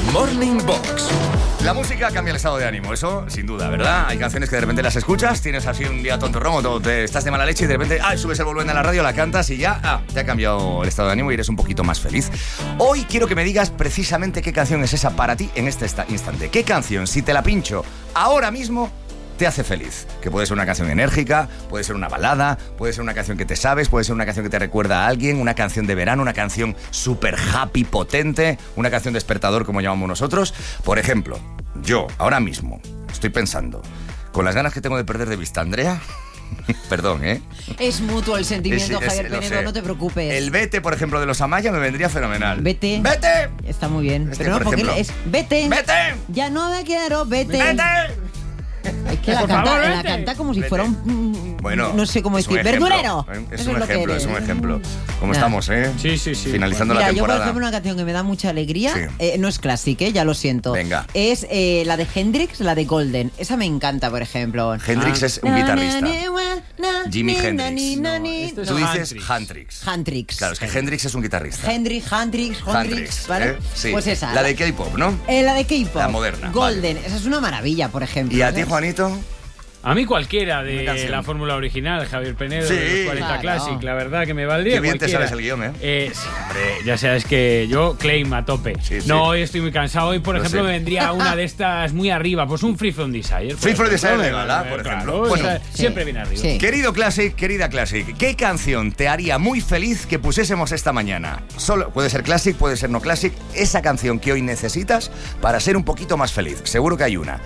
Morning Box. La música cambia el estado de ánimo, eso sin duda, ¿verdad? Hay canciones que de repente las escuchas, tienes así un día tontorrón o te estás de mala leche y de repente subes el volumen de la radio, la cantas y ya te ha cambiado el estado de ánimo y eres un poquito más feliz. Hoy quiero que me digas precisamente qué canción es esa para ti en este instante. ¿Qué canción, si te la pincho ahora mismo, te hace feliz? Que puede ser una canción enérgica, puede ser una balada, puede ser una canción que te sabes, puede ser una canción que te recuerda a alguien, una canción de verano, una canción super happy, potente, una canción despertador como llamamos nosotros. Por ejemplo, yo ahora mismo estoy pensando, con las ganas que tengo de perder de vista a Andrea... Perdón, ¿eh? Es mutuo el sentimiento, Javier Penedo, no te preocupes. El Vete, por ejemplo, de los Amaya me vendría fenomenal. Vete. ¡Vete! Está muy bien. Este, pero no, por porque ejemplo. es vete. ¡Vete! Ya no me quiero, vete. ¡Vete! Es que la canta como si fuera un... Bueno, no sé cómo decir. ejemplo, ¡Verdurero! Es un ejemplo, es un ejemplo. ¿Cómo Nah. estamos, eh? Sí. Finalizando Mira, la yo por temporada. ejemplo una canción que me da mucha alegría, Sí. no es clásica, ya lo siento. Venga. Es la de Hendrix, la de Golden. Esa me encanta, por ejemplo. Hendrix es un guitarrista. Jimi Hendrix. este es Tú dices Hendrix. Hendrix. Hendrix. Claro, es que Hendrix es un guitarrista. Hendrix, ¿vale? Sí. Pues esa. La de K-pop, ¿no? La de K-pop. La moderna, Golden. Esa es una maravilla, por ejemplo. ¿Y a ti, ¿sabes? Juanito? A mí cualquiera Una de canción. la fórmula original, Javier Penedo, Sí. de los 40 Claro. Classic, la verdad que me valdría Qué bien te cualquiera. sabes el guión, ¿eh? Sí, hombre, ya sabes que yo claim a tope. Sí. No, hoy estoy muy cansado. Hoy, por Lo ejemplo, sé. me vendría una de estas muy arriba, pues un Free From Desire. Free From Desire de ejemplo. Gala, por Claro, ejemplo. Bueno, esa siempre viene arriba. Sí. Querido Classic, querida Classic, ¿qué canción te haría muy feliz que pusiésemos esta mañana? Solo puede ser Classic, puede ser no Classic. Esa canción que hoy necesitas para ser un poquito más feliz. Seguro que hay una.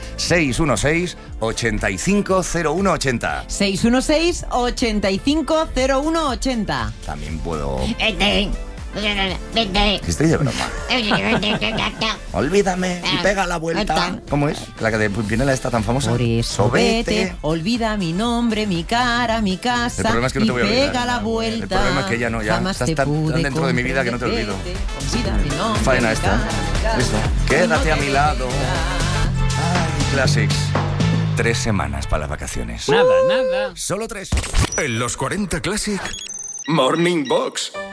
616-850180. 616-850180. También puedo... Vete. Que estoy de broma. Olvídame y pega la vuelta. ¿Cómo es? La que de Pimpinela está tan famosa. Por eso vete, olvida mi nombre, mi cara, mi casa. El problema es que no te voy a y olvidar. pega la vuelta. El problema es que ya no, ya Jamás estás te tan pude dentro de mi vida que no te olvido. comprender. Olvida mi nombre, Faena mi esta. cara, mi casa. Listo. Y Quédate no a te mi lado. olvidas. Ay, Classics. 3 semanas para las vacaciones. Nada. Solo 3. En los 40 Classic, Morning Box.